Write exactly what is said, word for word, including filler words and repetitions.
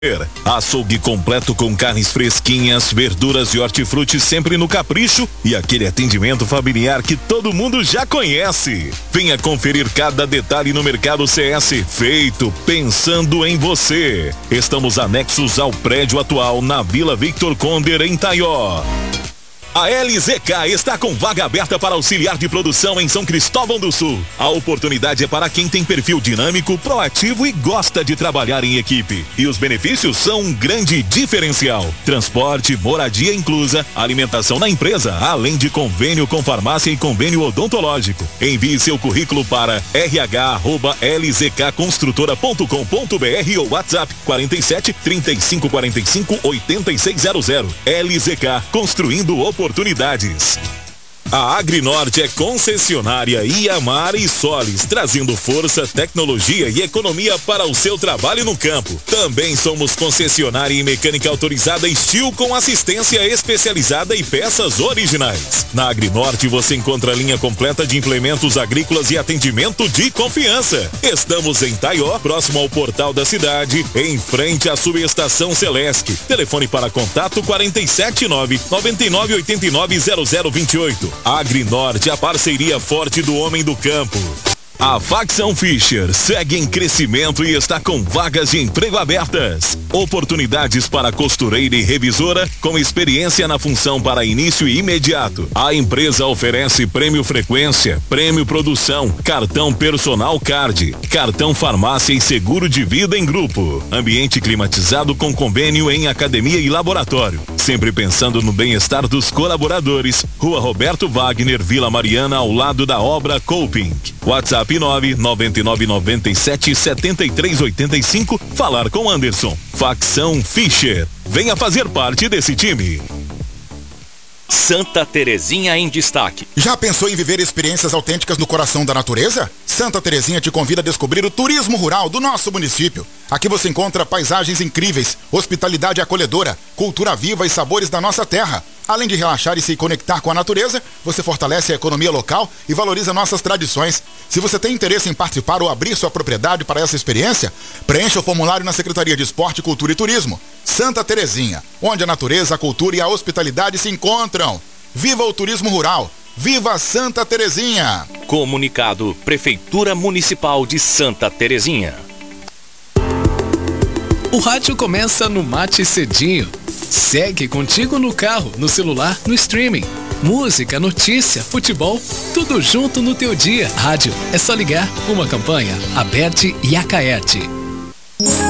Açougue completo com carnes fresquinhas, verduras e hortifruti sempre no capricho e aquele atendimento familiar que todo mundo já conhece. Venha conferir cada detalhe no Mercado C S, feito pensando em você. Estamos anexos ao prédio atual na Vila Victor Conder, em Taió. A L Z K está com vaga aberta para auxiliar de produção em São Cristóvão do Sul. A oportunidade é para quem tem perfil dinâmico, proativo e gosta de trabalhar em equipe. E os benefícios são um grande diferencial. Transporte, moradia inclusa, alimentação na empresa, além de convênio com farmácia e convênio odontológico. Envie seu currículo para r h arroba l z k construtora ponto com ponto b r ou WhatsApp quarenta e sete, trinta e cinco quarenta e cinco, oitenta e seis zero zero. L Z K, construindo oportunidades. oportunidades. A Agrinorte é concessionária Iamar e Solis, trazendo força, tecnologia e economia para o seu trabalho no campo. Também somos concessionária em mecânica autorizada Steel com assistência especializada e peças originais. Na Agrinorte você encontra a linha completa de implementos agrícolas e atendimento de confiança. Estamos em Taió, próximo ao portal da cidade, em frente à subestação Celesc. Telefone para contato quarenta e sete, nove nove nove oito nove zero zero dois oito. Agrinorte, a parceria forte do homem do campo. A facção Fischer segue em crescimento e está com vagas de emprego abertas. Oportunidades para costureira e revisora com experiência na função para início imediato. A empresa oferece prêmio frequência, prêmio produção, cartão personal card, cartão farmácia e seguro de vida em grupo. Ambiente climatizado com convênio em academia e laboratório. Sempre pensando no bem-estar dos colaboradores. Rua Roberto Wagner, Vila Mariana, ao lado da obra Coping. WhatsApp nove nove nove nove sete sete três oito cinco. Falar com Anderson. Facção Fischer. Venha fazer parte desse time. Santa Terezinha em destaque. Já pensou em viver experiências autênticas no coração da natureza? Santa Terezinha te convida a descobrir o turismo rural do nosso município. Aqui você encontra paisagens incríveis, hospitalidade acolhedora, cultura viva e sabores da nossa terra. Além de relaxar e se conectar com a natureza, você fortalece a economia local e valoriza nossas tradições. Se você tem interesse em participar ou abrir sua propriedade para essa experiência, preencha o formulário na Secretaria de Esporte, Cultura e Turismo. Santa Terezinha, onde a natureza, a cultura e a hospitalidade se encontram. Viva o turismo rural! Viva Santa Terezinha! Comunicado Prefeitura Municipal de Santa Terezinha. O rádio começa no Mate Cedinho. Segue contigo no carro, no celular, no streaming. Música, notícia, futebol, tudo junto no teu dia. Rádio, é só ligar. Uma campanha, Aberte e Acaerte.